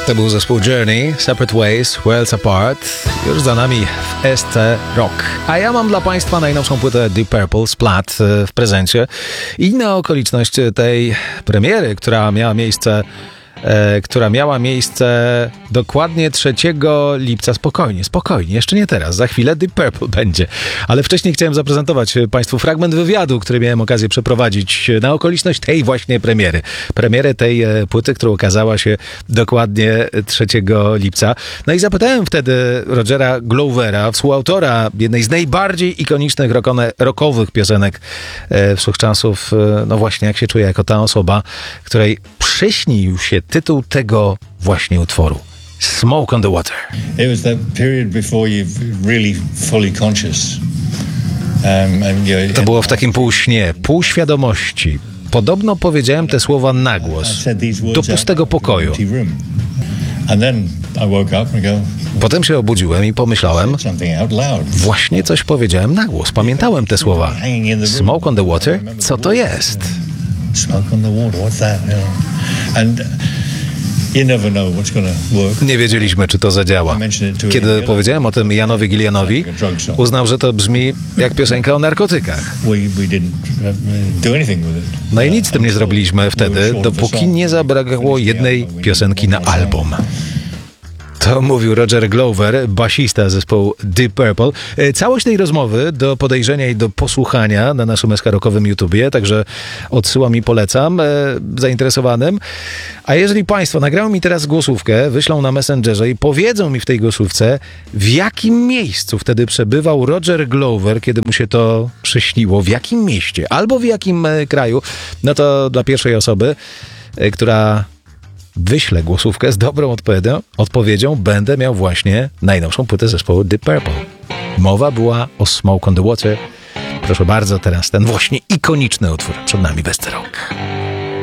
To był zespół Journey, Separate Ways, Worlds Apart, już za nami w SC Rock. A ja mam dla Państwa najnowszą płytę Deep Purple, Splat, w prezencie. I na okoliczność tej premiery, która miała miejsce dokładnie 3 lipca. Spokojnie, jeszcze nie teraz, za chwilę Deep Purple będzie. Ale wcześniej chciałem zaprezentować Państwu fragment wywiadu, który miałem okazję przeprowadzić na okoliczność tej właśnie premiery. Premiery tej płyty, która ukazała się dokładnie 3 lipca. No i zapytałem wtedy Rogera Glovera, współautora jednej z najbardziej ikonicznych rockowych piosenek wszechczasów, no właśnie jak się czuje jako ta osoba, której przyśnił się tytuł tego właśnie utworu. Smoke on the Water. It was that period before you're really fully conscious. To było w takim półśnie, półświadomości. Podobno powiedziałem te słowa na głos, do pustego pokoju. Potem się obudziłem i pomyślałem, właśnie coś powiedziałem na głos. Pamiętałem te słowa. Smoke on the Water? Co to jest? Smoke on the water, what's that? And you never know what's going to work. Nie wiedzieliśmy, czy to zadziała. Kiedy powiedziałem o tym Janowi Gillianowi, uznał, że to brzmi jak piosenka o narkotykach. No i nic z tym nie zrobiliśmy wtedy, dopóki nie zabrakło jednej piosenki na album. To mówił Roger Glover, basista zespołu Deep Purple. Całość tej rozmowy do podejrzenia i do posłuchania na naszym SK-rockowym YouTubie, także odsyłam i polecam zainteresowanym. A jeżeli Państwo nagrają mi teraz głosówkę, wyślą na Messengerze i powiedzą mi w tej głosówce, w jakim miejscu wtedy przebywał Roger Glover, kiedy mu się to przyśniło, w jakim mieście albo w jakim kraju, no to dla pierwszej osoby, która wyślę głosówkę z dobrą odpowiedzią, będę miał właśnie najnowszą płytę zespołu Deep Purple. Mowa była o Smoke on the Water. Proszę bardzo, teraz ten właśnie ikoniczny utwór przed nami w SC Rock.